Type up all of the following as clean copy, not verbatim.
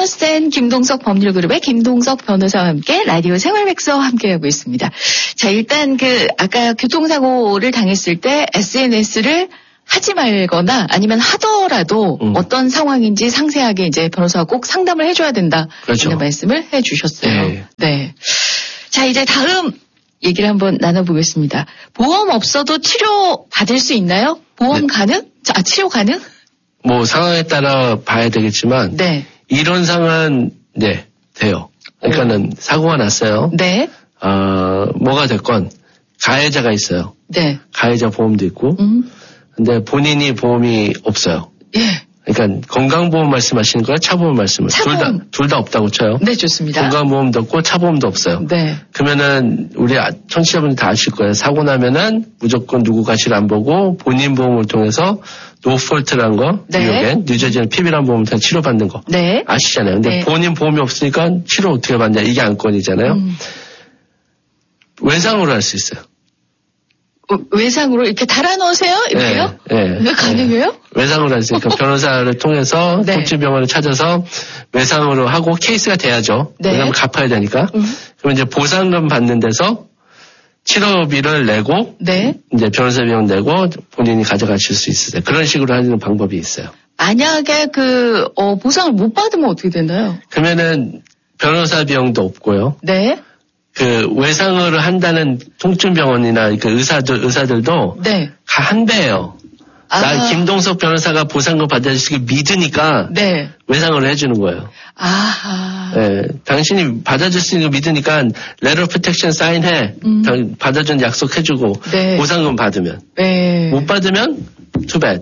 뉴스텐 김동석 법률그룹의 김동석 변호사와 함께 라디오 생활백서 함께하고 있습니다. 자, 일단 아까 교통사고를 당했을 때 SNS를 하지 말거나 아니면 하더라도 어떤 상황인지 상세하게 이제 변호사가 꼭 상담을 해줘야 된다. 그렇죠. 이런 말씀을 해주셨어요. 네. 자, 이제 다음 얘기를 한번 나눠보겠습니다. 보험 없어도 치료 받을 수 있나요? 보험 가능? 치료 가능? 뭐 상황에 따라 봐야 되겠지만 네. 이런 상황은 네 돼요. 그러니까는 사고가 났어요. 네. 뭐가 됐건 가해자가 있어요. 네. 가해자 보험도 있고. 근데 본인이 보험이 없어요. 예. 그러니까 건강보험 말씀하시는 거야? 차보험 말씀을? 둘 다 없다고 쳐요. 네, 좋습니다. 건강보험도 없고 차보험도 없어요. 네. 그러면은 우리 청취자분들 다 아실 거예요. 사고 나면은 무조건 누구 가시를 안 보고 본인 보험을 통해서 노폴트라는 거, 네. 뉴저지는 PB라는 보험을 통해 치료받는 거. 네. 아시잖아요. 근데 네. 본인 보험이 없으니까 치료 어떻게 받냐 이게 안건이잖아요. 외상으로 할 수 있어요. 외상으로 이렇게 달아넣으세요? 이렇게요? 네. 왜 가능해요? 외상으로 할 수 있으니까 변호사를 통해서 네. 통증병원을 찾아서 외상으로 하고 케이스가 돼야죠. 네. 왜냐하면 갚아야 되니까. 그럼 이제 보상금 받는 데서 치료비를 내고 네. 이제 변호사 비용 내고 본인이 가져가실 수 있으세요. 그런 식으로 하는 방법이 있어요. 만약에 보상을 못 받으면 어떻게 되나요? 그러면은 변호사 비용도 없고요. 네. 외상으로 한다는 통증병원이나 의사들도 네. 한 배예요. 나 김동석 변호사가 보상금 받아주시길 믿으니까 네. 외상으로 해주는 거예요. 아하. 네, 당신이 받아줄 수 있는 거 믿으니까 레터 프로텍션 사인해. 받아준 약속해주고 네. 보상금 받으면. 네. 못 받으면 too bad.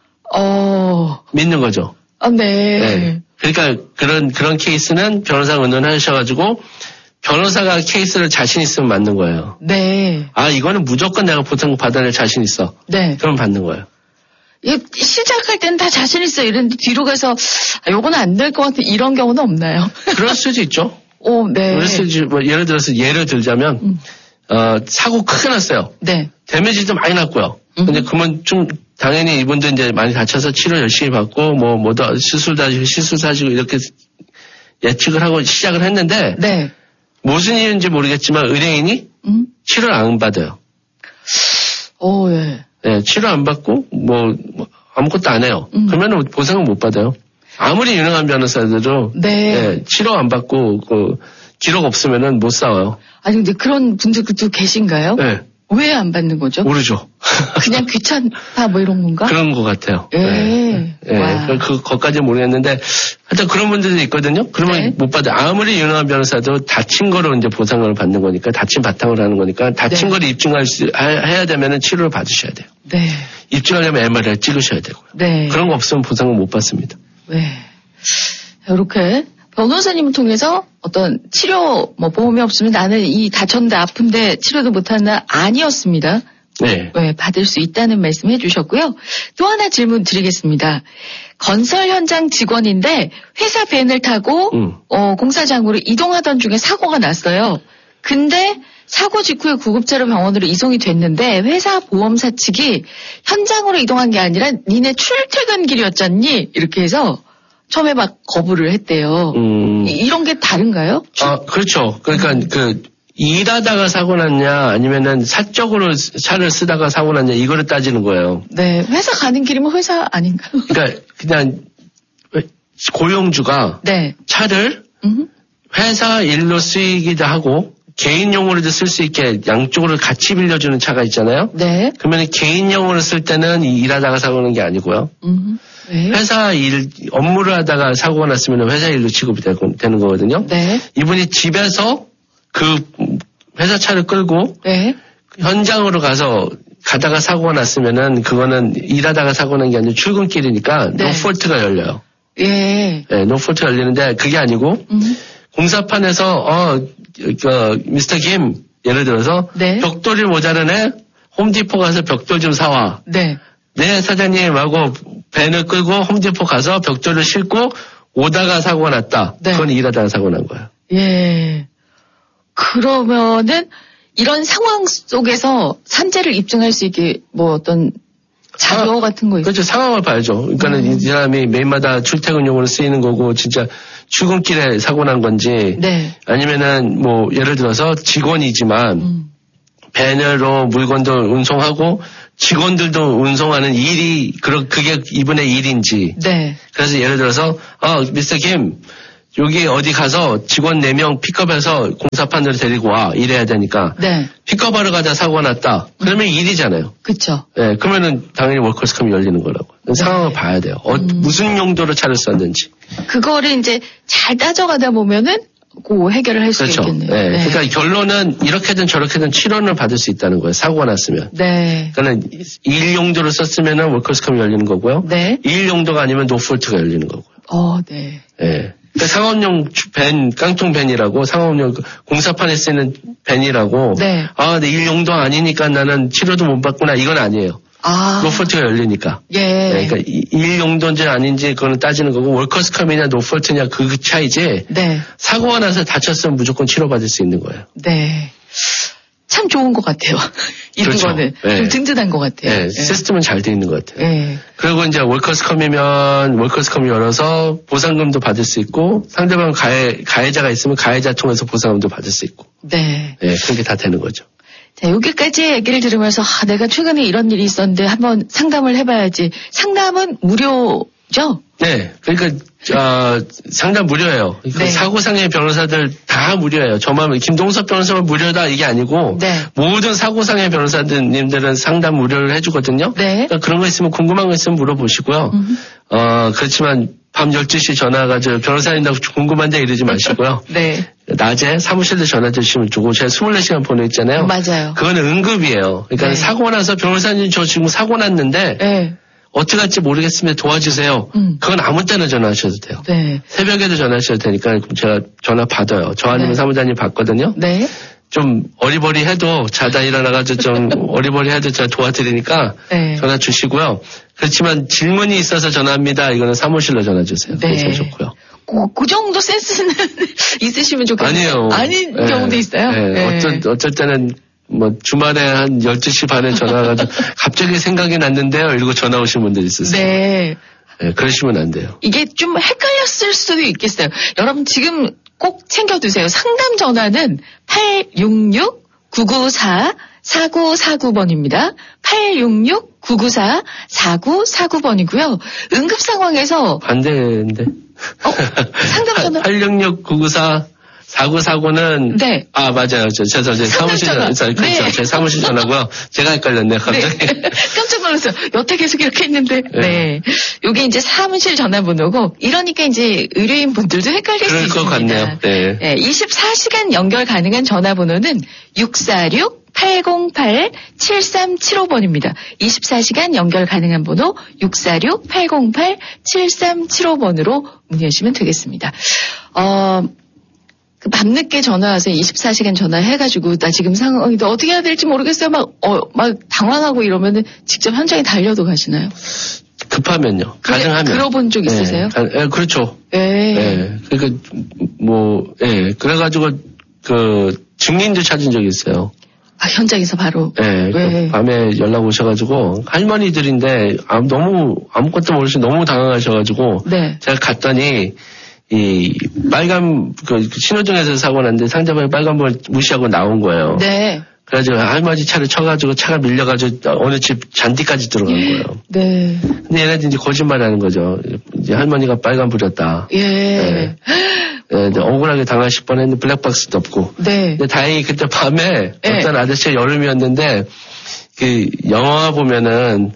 믿는 거죠. 네. 네. 그러니까 그런 케이스는 변호사가 의논하셔가지고 변호사가 케이스를 자신 있으면 맞는 거예요. 네. 이거는 무조건 내가 보상금 받아낼 자신 있어. 네. 그럼 받는 거예요. 시작할 때는 다 자신 있어요. 이랬는데 뒤로 가서 요거는 안 될 것 같은 이런 경우는 없나요? 그럴 수도 있죠. 네. 그럴 수도 있죠. 예를 들자면 사고 크게 났어요. 네. 데미지도 많이 났고요. 근데 그러면 좀 당연히 이분도 이제 많이 다쳐서 치료 열심히 받고 뭐더 시술 사시고 이렇게 예측을 하고 시작을 했는데 네. 무슨 이유인지 모르겠지만 의뢰인이 치료를 안 받아요. 예. 네, 치료 안 받고 아무것도 안 해요. 그러면 보상은 못 받아요. 아무리 유능한 변호사들도 네. 치료 안 받고 기록 없으면은 못 싸워요. 아니 근데 그런 분들도 계신가요? 네. 왜 안 받는 거죠? 모르죠. 그냥 귀찮다 이런 건가? 그런 것 같아요. 네. 그것까지는 모르겠는데 하여튼 그런 분들도 있거든요. 그러면 네. 못 받아. 아무리 유능한 변호사도 다친 거로 이제 보상을 받는 거니까 다친 바탕으로 하는 거니까 다친 네. 거를 해야 되면은 치료를 받으셔야 돼요. 네. 입증하려면 MRI 찍으셔야 되고요. 네. 그런 거 없으면 보상을 못 받습니다. 네. 이렇게 변호사님을 통해서 어떤 치료 보험이 없으면 나는 다쳤는데 아픈데 치료도 못하는 아니었습니다. 네. 네, 받을 수 있다는 말씀 해주셨고요. 또 하나 질문 드리겠습니다. 건설 현장 직원인데 회사 밴을 타고 공사장으로 이동하던 중에 사고가 났어요. 근데 사고 직후에 구급차로 병원으로 이송이 됐는데 회사 보험사 측이 현장으로 이동한 게 아니라 니네 출퇴근 길이었잖니? 이렇게 해서 처음에 막 거부를 했대요. 이런 게 다른가요? 그렇죠. 그러니까 일하다가 사고 났냐 아니면은 사적으로 차를 쓰다가 사고 났냐 이거를 따지는 거예요. 네. 회사 가는 길이면 회사 아닌가요? 그러니까 그냥 고용주가 네. 차를 회사 일로 쓰이기도 하고 개인용으로도 쓸 수 있게 양쪽으로 같이 빌려주는 차가 있잖아요. 네. 그러면 개인용으로 쓸 때는 일하다가 사고 난 게 아니고요. 네. 회사 업무를 하다가 사고가 났으면 회사 일로 취급이 되는 거거든요. 네. 이분이 집에서 회사 차를 끌고 네. 현장으로 가다가 사고가 났으면은 그거는 일하다가 사고 난 게 아니라 출근길이니까 네. 노폴트가 열려요. 예. 네, 노폴트가 열리는데 그게 아니고 공사판에서 미스터 김 예를 들어서 네. 벽돌이 모자르네 홈디포 가서 벽돌 좀 사와. 네. 네, 사장님 하고 밴을 끌고 홈디포 가서 벽돌을 싣고 오다가 사고가 났다. 네. 그건 일하다가 사고 난 거예요. 예. 그러면은 이런 상황 속에서 산재를 입증할 수 있게 어떤 자료 같은 거 있어요. 그렇죠. 상황을 봐야죠. 그러니까는 이 사람이 매일마다 출퇴근용으로 쓰이는 거고 진짜 출근길에 사고 난 건지 네. 아니면은 뭐 예를 들어서 직원이지만 밴으로 물건도 운송하고 직원들도 운송하는 일이 그게 이분의 일인지. 네. 그래서 예를 들어서 미스터 김 여기 어디 가서 직원 4명 픽업해서 공사판으로 데리고 와 이래야 되니까. 네. 픽업하러 가다 사고가 났다. 그러면 일이잖아요. 그렇죠. 네, 그러면은 당연히 워커스컴이 열리는 거라고. 네. 상황을 봐야 돼요. 무슨 용도로 차를 썼는지. 그거를 이제 잘 따져가다 보면은 그 해결을 할 수 그렇죠. 있겠네요. 네. 네. 그러니까 결론은 이렇게든 저렇게든 7원을 받을 수 있다는 거예요. 사고가 났으면. 네. 그러니까 일 용도로 썼으면은 워커스컴이 열리는 거고요. 네. 일 용도가 아니면 노폴트가 열리는 거고요. 네. 네. 그러니까 상업용 밴, 깡통 밴이라고 상업용 공사판에 쓰는 밴이라고. 네. 내 일 용도 아니니까 나는 치료도 못 받구나. 이건 아니에요. 노폴트가 열리니까. 예. 네, 그러니까 일 용도인지 아닌지 그거는 따지는 거고 워커스컴이냐 노폴트냐 그 차이지. 네. 사고가 나서 다쳤으면 무조건 치료받을 수 있는 거예요. 네. 참 좋은 것 같아요. 이런 그렇죠. 거는 네. 좀 든든한 것 같아요. 네, 시스템은 잘 돼 있는 것 같아요. 네. 그리고 이제 워커스컴이면 워커스컴이 열어서 보상금도 받을 수 있고 상대방 가해자가 있으면 가해자 통해서 보상금도 받을 수 있고. 네. 네, 그런 게 다 되는 거죠. 자, 여기까지 얘기를 들으면서 내가 최근에 이런 일이 있었는데 한번 상담을 해봐야지. 상담은 무료죠? 네, 그러니까 상담 무료예요. 네. 사고상해 변호사들 다 무료예요. 저만 김동섭 변호사만 무료다 이게 아니고 네. 모든 사고상해 변호사님들은 상담 무료를 해주거든요. 네. 그러니까 그런 거 있으면 궁금한 거 있으면 물어보시고요. 그렇지만 밤 12시 전화가지고 변호사님다고 궁금한데 이러지 마시고요. 네. 낮에 사무실에 전화 주시면 주고 제가 24시간 번호 있잖아요. 맞아요. 그거는 응급이에요. 그러니까 네. 사고 나서 변호사님 저 지금 사고 났는데 네. 어떻게 할지 모르겠으면 도와주세요. 그건 아무 때나 전화하셔도 돼요. 네. 새벽에도 전화하셔도 되니까 제가 전화 받아요. 저 아니면 네. 사무장님 받거든요. 네. 좀 어리버리해도 자다 일어나가지고 좀 어리버리해도 제가 도와드리니까 네. 전화 주시고요. 그렇지만 질문이 있어서 전화합니다. 이거는 사무실로 전화 주세요. 네. 그게 좋고요. 그 정도 센스는 있으시면 좋겠네요. 아니에요. 아닌 네. 경우도 있어요. 네. 네. 어쩔 때는 뭐 주말에 한 12시 반에 전화가지고 갑자기 생각이 났는데요. 이러고 전화 오신 분들이 있으세요. 네. 네, 그러시면 안 돼요. 이게 좀 헷갈렸을 수도 있겠어요. 여러분 지금 꼭 챙겨두세요. 상담 전화는 866-994-4949번입니다. 866-994-4949번이고요. 응급 상황에서 반대인데. 상담 전화 866-994-4949는 네. 맞아요. 제 사무실 전화. 그렇죠. 네. 제 사무실 전화고요. 제가 헷갈렸네 갑자기. 네. 깜짝 놀랐어요. 여태 계속 이렇게 했는데. 네. 요게 이제 사무실 전화번호고 이러니까 이제 의료인 분들도 헷갈릴 수 있습니다. 그럴 것 같네요. 네. 네. 24시간 연결 가능한 전화번호는 646-808-7375번입니다. 24시간 연결 가능한 번호 646-808-7375번으로 문의하시면 되겠습니다. 밤늦게 전화하세요. 24시간 전화해가지고, 나 지금 상황인데 어떻게 해야 될지 모르겠어요. 막 당황하고 이러면은 직접 현장에 달려도 가시나요? 급하면요. 가능하면. 들어본 적 있으세요? 네, 그렇죠. 네. 네. 그러니까, 그래가지고, 증인도 찾은 적이 있어요. 현장에서 바로? 네. 네. 밤에 연락 오셔가지고, 할머니들인데, 너무, 아무것도 모르시고 너무 당황하셔가지고, 네. 제가 갔더니, 이 빨간 신호등에서 사고 났는데 상대방이 빨간불 무시하고 나온 거예요. 네. 그래가지고 할머니 차를 쳐가지고 차가 밀려가지고 어느 집 잔디까지 들어간 거예요. 네. 근데 얘네들 이제 거짓말하는 거죠. 이제 할머니가 빨간불이었다. 예. 네. 억울하게 당하실 뻔했는데 블랙박스도 없고. 네. 근데 다행히 그때 밤에 네. 어떤 아저씨가 여름이었는데 영화 보면은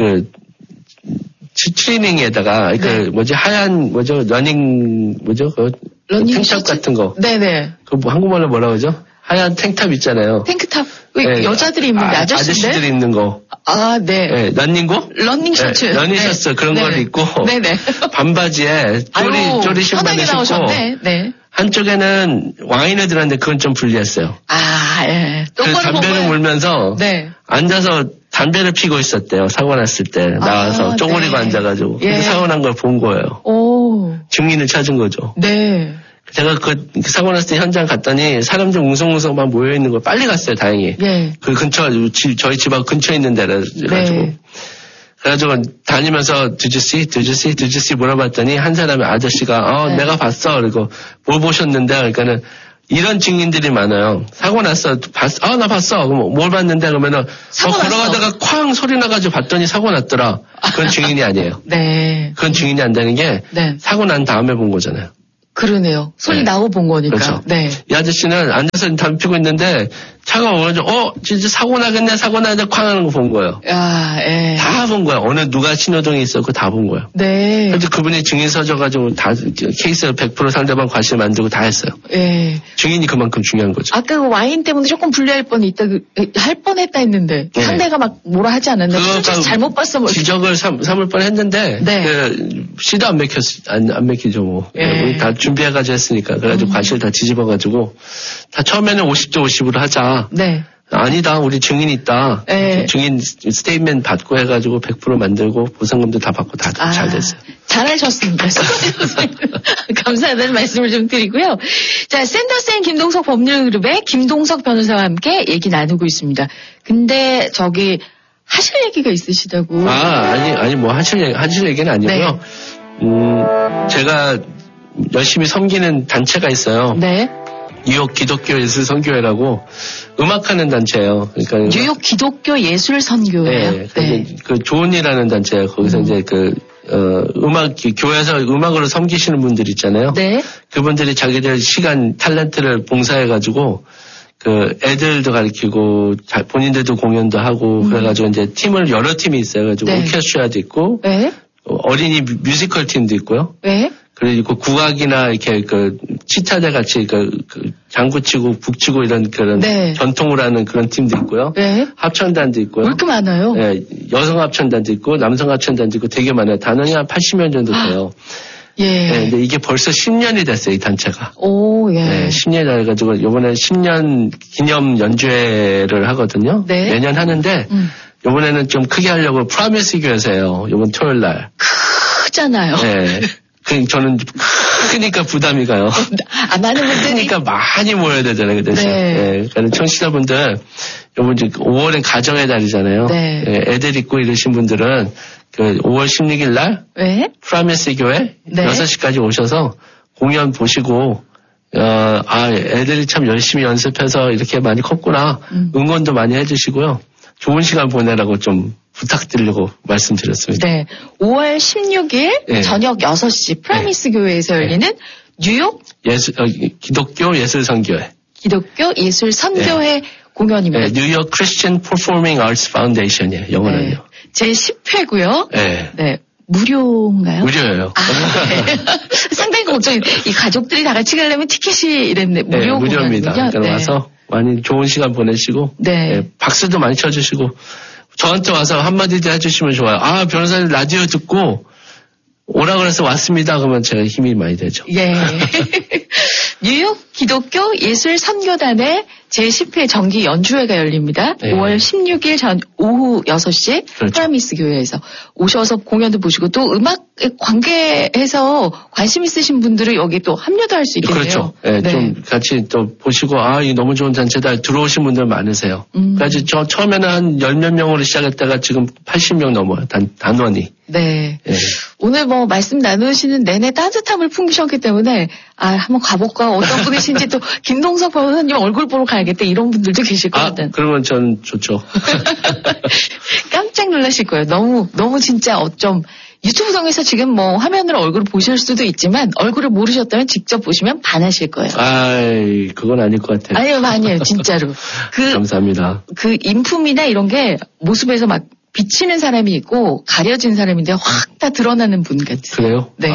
트레이닝에다가 하얀 러닝 탱탑 같은 거. 네네. 한국말로 뭐라 그러죠? 하얀 탱탑 있잖아요. 탱크탑. 네. 여자들이 입는데 아저씨들이 입는 거. 네. 네. 러닝고? 러닝 셔츠. 네. 러닝 셔츠 그런 걸 입고. 네네. 반바지에 쪼리 신발을 신고. 네. 한쪽에는 와인을 들었는데 그건 좀 불리했어요. 예. 그래서 담배를 물면서. 네. 앉아서 담배를 피고 있었대요. 사고 났을 때 나와서 쪼그리고 앉아가지고 사고 난 걸 본 거예요. 오. 증인을 찾은 거죠. 네. 제가 사고 났을 때 현장 갔더니 사람들 웅성웅성 막 모여 있는 걸 빨리 갔어요. 다행히. 네. 그 근처 저희 집 앞 근처에 있는 데라 가지고. 네. 그래가지고 다니면서 did you see 물어봤더니 한 사람의 아저씨가 네. 내가 봤어. 그리고 뭘 보셨는데 그러니까는 이런 증인들이 많아요. 사고 났어. 봤어. 나 봤어. 그럼 뭘 봤는데 그러면은 걸어가다가 쾅 소리 나가지고 봤더니 사고 났더라. 그건 증인이 아니에요. 네. 그건 증인이 안 되는 게 네. 사고 난 다음에 본 거잖아요. 그러네요. 소리 네. 나고 본 거니까. 그렇죠. 네. 이 아저씨는 앉아서 담배 피고 있는데 차가 오면서 진짜 사고 나겠네 쾅 하는 거 본 거예요. 야, 예. 다 본 거야. 어느 누가 신호등에 있었고 다 본 거예요. 네. 그래서 그분이 증인 서져가지고 다 케이스 100% 상대방 과실 만들고 다 했어요. 예. 증인이 그만큼 중요한 거죠. 아까 그 와인 때문에 조금 불리할 할 뻔했다 했는데 네. 상대가 막 뭐라 하지 않았나? 솔직히 잘못 봤어. 뭐. 지적을 삼을 뻔했는데 네. 씨도 안 맥히죠 뭐. 예. 우리 다 준비해가지고 했으니까 그래가지고 과실 다 뒤집어가지고 다 처음에는 50대 50으로 하자. 네. 아니다, 우리 증인 있다. 네. 증인 스테이트먼트 받고 해가지고 100% 만들고 보상금도 다 받고 다 잘 됐어요. 잘하셨습니다. 감사하다는 말씀을 좀 드리고요. 자, 샌더스 앤 김동석 법률그룹의 김동석 변호사와 함께 얘기 나누고 있습니다. 근데 하실 얘기가 있으시다고. 아니 뭐 하실 얘기는 아니고요. 네. 제가 열심히 섬기는 단체가 있어요. 네. 뉴욕 기독교 예술 선교회라고 음악하는 단체예요. 그러니까 뉴욕 기독교 예술 선교회요. 네. 그 좋은 일 하는 단체예요. 거기서 이제 교회에서 음악으로 섬기시는 분들 있잖아요. 네. 그분들이 자기들 시간, 탤런트를 봉사해가지고 애들도 가르치고 본인들도 공연도 하고 그래가지고 이제 여러 팀이 있어요. 그래가지고 네. 오케스트라도 있고 네. 어린이 뮤지컬 팀도 있고요. 네. 그리고 국악이나 이렇게 치타대 같이 장구치고 북치고 이런 그런 네. 전통으로 하는 그런 팀도 있고요. 네. 합천단도 있고요. 왜 이렇게 많아요? 네, 여성 합천단도 있고 남성 합천단도 있고 되게 많아요. 단원이 한 80명 정도 돼요. 예. 네, 근데 이게 벌써 10년이 됐어요, 이 단체가. 오, 예. 네, 10년이 돼가지고 이번에 10년 기념 연주회를 하거든요. 네. 매년 하는데 이번에는 좀 크게 하려고 프라미스 교회에서요. 이번 토요일 날. 크잖아요. 네. 저는 크니까 부담이 가요. 많은 분들이. 그러니까 많이 모여야 되잖아요, 그 대신. 네. 네. 그러니까 청취자분들, 요번 5월엔 가정의 달이잖아요. 네. 네. 애들 있고 이러신 분들은 5월 16일 날 네. 프라미스 교회 네. 6시까지 오셔서 공연 보시고 애들이 참 열심히 연습해서 이렇게 많이 컸구나. 응원도 많이 해주시고요. 좋은 시간 보내라고 좀 부탁드리려고 말씀드렸습니다. 네. 5월 16일 네. 저녁 6시 프라미스 교회에서 열리는 뉴욕 기독교 예술 선교회. 기독교 예술 선교회 공연입니다. 네, 뉴욕 크리스천 퍼포밍 아트스 파운데이션이에요. 영어는요. 네. 제 10회고요. 네. 네. 무료인가요? 무료예요. 네. 상당히 걱정이. 이 가족들이 다 같이 가려면 티켓이 이랬네. 네, 무료입니다. 그러니까 네. 와서 많이 좋은 시간 보내시고 네. 박수도 많이 쳐주시고 저한테 와서 한마디도 해주시면 좋아요. 변호사님 라디오 듣고 오라 그래서 왔습니다. 그러면 제가 힘이 많이 되죠. 예. 뉴욕 기독교 예술 선교단의 제10회 정기 연주회가 열립니다. 네. 5월 16일 오후 6시 그렇죠. 프라미스 교회에서 오셔서 공연도 보시고 또 음악에 관계해서 관심 있으신 분들은 여기 또 합류도 할 수 있겠네요. 그렇죠. 네, 네. 좀 같이 또 보시고 이 너무 좋은 단체다 들어오신 분들 많으세요. 그래서 저 처음에는 한 10몇 명으로 시작했다가 지금 80명 넘어요. 단원이. 네. 네. 오늘 말씀 나누시는 내내 따뜻함을 풍기셨기 때문에 한번 가볼까 어떤 분이신지 또 김동석 변호사님 얼굴 보러 가야겠다 이런 분들도 계실 것 같아요. 그러면 전 좋죠. 깜짝 놀라실 거예요. 너무 진짜 어쩜 유튜브 통해서 지금 화면으로 얼굴을 보실 수도 있지만 얼굴을 모르셨다면 직접 보시면 반하실 거예요. 그건 아닐 것 같아요. 아니에요. 진짜로. 감사합니다. 그 인품이나 이런 게 모습에서 막 비치는 사람이 있고 가려진 사람인데 확 다 드러나는 분 같아요. 그래요? 네.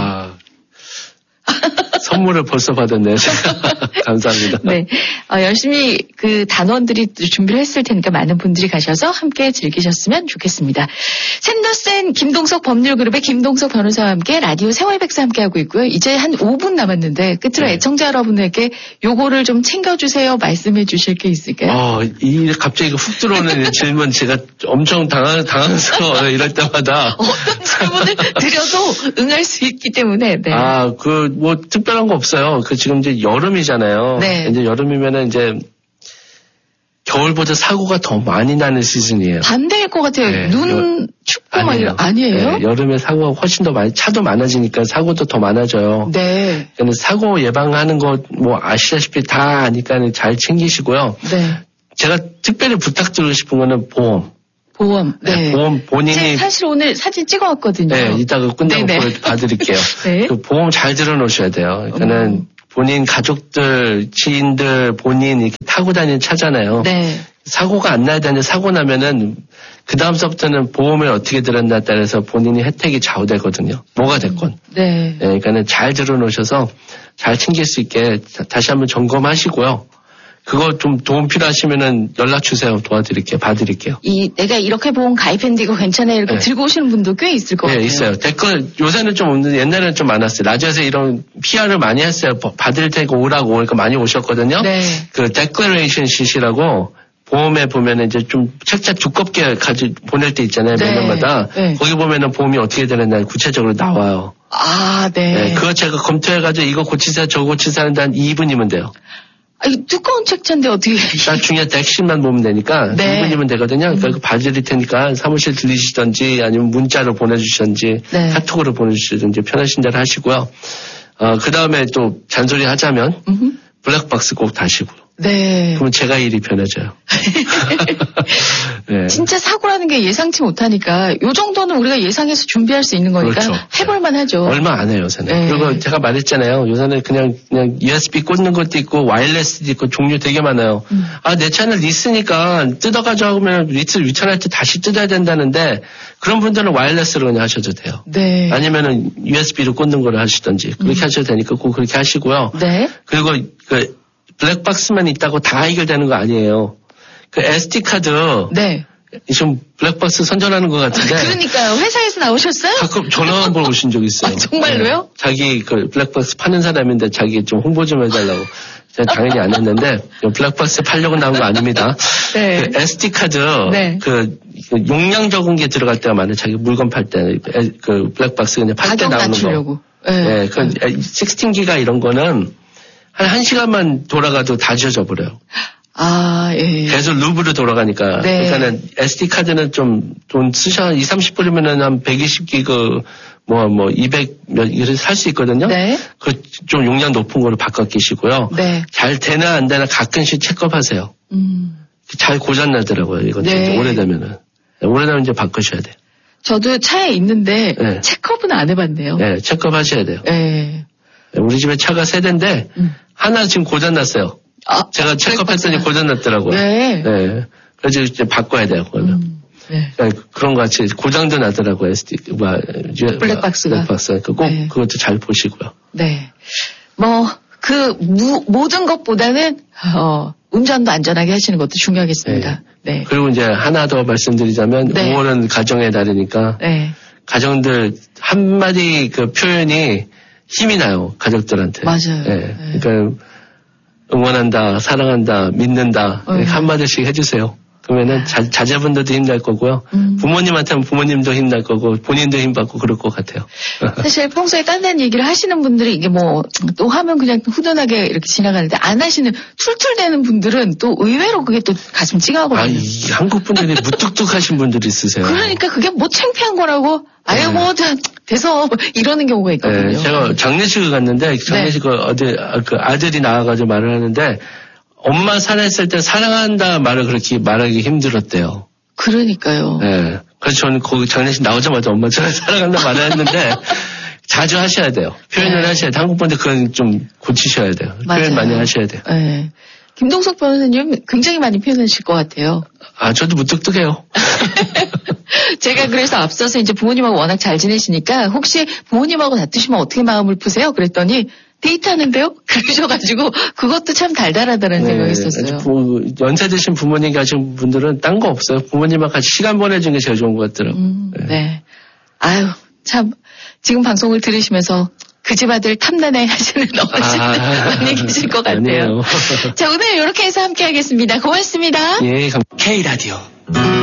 선물을 벌써 받았네요. 감사합니다. 네. 열심히 그 단원들이 준비를 했을 테니까 많은 분들이 가셔서 함께 즐기셨으면 좋겠습니다. 샌더스 김동석 법률그룹의 김동석 변호사와 함께 라디오 생활백사 함께하고 있고요. 이제 한 5분 남았는데 끝으로 애청자 여러분에게 요거를 좀 챙겨주세요. 말씀해 주실 게 있을까요? 갑자기 훅 들어오는 질문 제가 엄청 당황스러워요. 이럴 때마다. 어떤 질문을 드려도 응할 수 있기 때문에. 네. 특별한 거 없어요. 지금 이제 여름이잖아요. 네. 이제 여름이면은 이제 겨울보다 사고가 더 많이 나는 시즌이에요. 반대일 것 같아요. 네. 눈 춥고 막 이런 아니에요? 네, 여름에 사고가 훨씬 더 많이 차도 많아지니까 사고도 더 많아져요. 네. 그러니까 사고 예방하는 거 뭐 아시다시피 다 아니까 잘 챙기시고요. 네. 제가 특별히 부탁드리고 싶은 거는 보험. 네. 보험 본인이. 사실 오늘 사진 찍어왔거든요. 네, 이따가 끝나고 봐드릴게요. 네. 그 보험 잘 들어놓으셔야 돼요. 그러니까는 본인 가족들, 지인들, 본인 이렇게 타고 다니는 차잖아요. 네. 사고가 안 나야 되는데 사고 나면은 그 다음서부터는 보험을 어떻게 들었냐에 따라서 본인이 혜택이 좌우되거든요. 뭐가 됐건. 네. 네. 그러니까는 잘 들어놓으셔서 잘 챙길 수 있게 다시 한번 점검하시고요. 그거 좀 도움 필요하시면은 연락 주세요. 도와드릴게요. 봐드릴게요. 내가 이렇게 보험 가입했는데 이거 괜찮아요. 이렇게 들고 오시는 분도 꽤 있을 것 같아요. 네, 있어요. 댓글 요새는 좀 없는데 옛날에는 좀 많았어요. 라디오에서 이런 PR을 많이 했어요. 받을 테고 오라고 그러니까 많이 오셨거든요. 네. 그 declaration sheet이라고 보험에 보면은 이제 좀 책자 두껍게 보낼 때 있잖아요. 네. 매년마다. 네. 거기 보면은 보험이 어떻게 되느냐 구체적으로 나와요. 아, 네. 네. 그거 제가 검토해가지고 이거 고치세요, 저거 고치세요 하는데 한 2분이면 돼요. 두꺼운 책자인데 어떻게. 나중에 핵심만 보면 되니까. 네. 2분이면 되거든요. 그러니까 그 봐드릴 테니까 사무실 들리시든지 아니면 문자로 보내주시든지 네. 카톡으로 보내주시든지 편하신 대로 하시고요. 그 다음에 또 잔소리 하자면 블랙박스 꼭 다시고요. 네. 그러면 제가 일이 편해져요. 네. 진짜 사고라는 게 예상치 못하니까 요 정도는 우리가 예상해서 준비할 수 있는 거니까 그렇죠. 해볼만 하죠. 얼마 안 해요, 요새는. 네. 그리고 제가 말했잖아요. 요새는 그냥 USB 꽂는 것도 있고 와이어리스도 있고 종류 되게 많아요. 내 차는 리스니까 뜯어가지고 하면 리스 유턴할 때 다시 뜯어야 된다는데 그런 분들은 와이어리스로 그냥 하셔도 돼요. 네. 아니면은 USB로 꽂는 거를 하시든지 그렇게 하셔도 되니까 꼭 그렇게 하시고요. 네. 그리고 블랙박스만 있다고 다 해결되는 거 아니에요. 그 SD 카드. 네. 좀 블랙박스 선전하는 것 같은데. 그러니까요. 회사에서 나오셨어요? 가끔 전화 한 번 오신 적 있어요. 정말로요? 네. 자기 그 블랙박스 파는 사람인데 자기 좀 홍보 좀 해달라고. 제가 당연히 안 했는데 블랙박스 팔려고 나온 거 아닙니다. 네. 그 SD 카드. 네. 그 용량 적은 게 들어갈 때가 많아요. 자기 물건 팔 때. 그 블랙박스 그냥 팔 때 나오는 거. 네. 네. 그 16기가 이런 거는 한 1시간만 돌아가도 다 지워져 버려요. 아, 예. 계속 루브로 돌아가니까. 네. 그러니까는 SD카드는 좀 돈 쓰셔, 30불이면은 한 120기가, 200, 이렇게 살 수 있거든요. 네. 좀 용량 높은 거로 바꿔 끼시고요. 네. 잘 되나 안 되나 가끔씩 체크업 하세요. 잘 고장나더라고요, 이거. 네. 오래되면은. 오래되면 이제 바꾸셔야 돼요. 저도 차에 있는데, 네. 체크업은 안 해봤네요. 네, 체크업 하셔야 돼요. 네. 우리 집에 차가 3대인데, 하나 지금 고장났어요. 제가 체크업했더니 고장났더라고요. 네. 네. 그래서 이제 바꿔야 돼요, 그거는. 네. 그러니까 그런 거 같이 고장도 나더라고요, 블랙박스가. 블랙박스. 꼭 네. 그것도 잘 보시고요. 네. 모든 것보다는, 운전도 안전하게 하시는 것도 중요하겠습니다. 네. 네. 그리고 이제 하나 더 말씀드리자면, 네. 5월은 가정의 달이니까, 네. 가정들 한마디 그 표현이 힘이 나요, 가족들한테. 맞아요. 네. 네. 그러니까, 응원한다, 사랑한다, 믿는다, 이렇게 한마디씩 해주세요. 그러면은 자제분들도 힘날 거고요. 부모님한테는 부모님도 힘날 거고, 본인도 힘받고 그럴 것 같아요. 사실 평소에 딴딴 얘기를 하시는 분들이 이게 또 하면 그냥 훈훈하게 이렇게 지나가는데 안 하시는 툴툴대는 분들은 또 의외로 그게 또 가슴 찡하거든요. 한국 분들이 무뚝뚝하신 분들이 있으세요. 그러니까 그게 창피한 거라고. 아유, 돼서 이러는 경우가 있거든요. 네, 제가 장례식을 갔는데, 장례식을 네. 아들이 나와가지고 말을 하는데, 엄마 살아있을 때 사랑한다 말을 그렇게 말하기 힘들었대요. 그러니까요. 네. 그래서 저는 거기 장례식 나오자마자 엄마 사랑한다 말을 했는데, 자주 하셔야 돼요. 표현을 네. 하셔야 돼요. 한국 분들 그건 좀 고치셔야 돼요. 맞아요. 표현 많이 하셔야 돼요. 네. 김동석 변호사님 굉장히 많이 표현하실 것 같아요. 저도 무뚝뚝해요. 제가 그래서 앞서서 이제 부모님하고 워낙 잘 지내시니까 혹시 부모님하고 다투시면 어떻게 마음을 푸세요? 그랬더니 데이트하는데요? 그러셔가지고 그것도 참 달달하다는 생각이 있었어요. 연세 드신 부모님 가신 분들은 딴 거 없어요. 부모님하고 같이 시간 보내주는 게 제일 좋은 것 같더라고요. 네. 아유, 참 지금 방송을 들으시면서 그 집 아들 탐나네 하시는 어르신들 많이 계실 것 같아요. 자, 오늘 이렇게 해서 함께 하겠습니다. 고맙습니다. 예, K라디오.